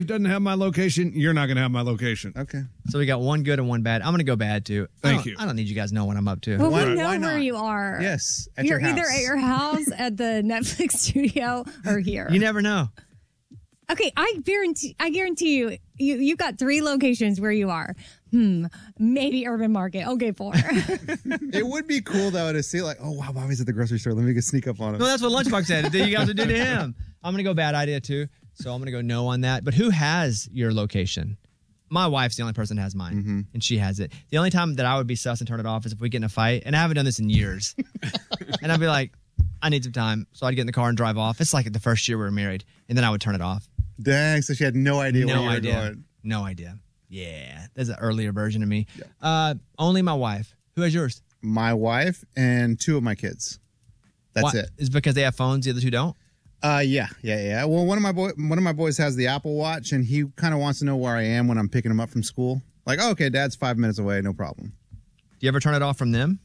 doesn't have my location, you're not going to have my location. Okay. So we got one good and one bad. I'm going to go bad, too. Thank you. I don't need you guys to know what I'm up to. Well, Why- we know why where not? you are. Yes, at You're your house. either at your house, at the Netflix studio, or here. You never know. Okay, I guarantee you, you've got 3 locations where you are. Maybe Urban Market. Okay, 4. It would be cool, though, to see, like, oh, wow, Bobby's at the grocery store. Let me go sneak up on him. No, that's what Lunchbox said. You guys would do to him. I'm going to go bad idea, too. So I'm going to go no on that. But who has your location? My wife's the only person that has mine, and she has it. The only time that I would be sus and turn it off is if we get in a fight, and I haven't done this in years. And I'd be like, I need some time. So I'd get in the car and drive off. It's like the first year we were married, and then I would turn it off. Dang, so she had no idea where you were going. No idea. Yeah, there's an earlier version of me. Yeah. Only my wife. Who has yours? My wife and 2 of my kids. That's it. Is it because they have phones, the other 2 don't? Yeah. Well, one of my boys has the Apple Watch, and he kind of wants to know where I am when I'm picking him up from school. Like, oh, okay, Dad's 5 minutes away, no problem. Do you ever turn it off from them?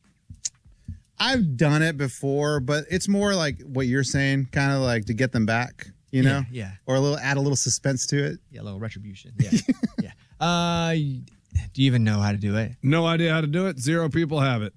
I've done it before, but it's more like what you're saying, kind of like to get them back, you know? Yeah. Or add a little suspense to it. Yeah, a little retribution. Yeah. Yeah. Do you even know how to do it? No idea how to do it. 0 people have it.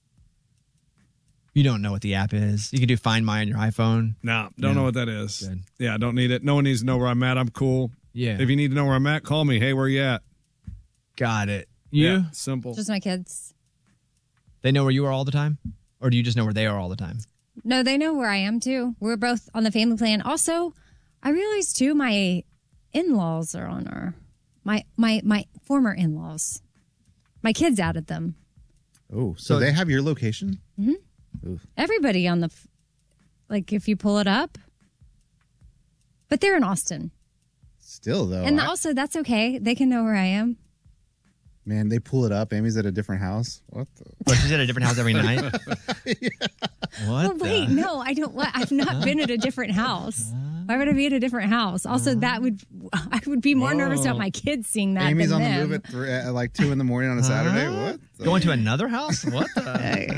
You don't know what the app is. You can do Find My on your iPhone. No, don't know what that is. Good. Yeah, I don't need it. No one needs to know where I'm at. I'm cool. Yeah. If you need to know where I'm at, call me. Hey, where you at? Got it. You? Yeah, simple. Just my kids. They know where you are all the time? Or do you just know where they are all the time? No, they know where I am, too. We're both on the family plan. Also, I realized, too, my in-laws are on our... My former in-laws. My kids added them. Oh, so they have your location? Everybody on the... Like, if you pull it up. But they're in Austin. Still, though. And also, that's okay. They can know where I am. Man, they pull it up. Amy's at a different house. What the? But she's at a different house every night? Yeah. What? Well, wait, no, I don't. I've not been at a different house. Why would I be at a different house? Also, I would be more nervous about my kids seeing that. Amy's than on them. the move at like 2 a.m. on a Saturday. What? Going to another house? What the?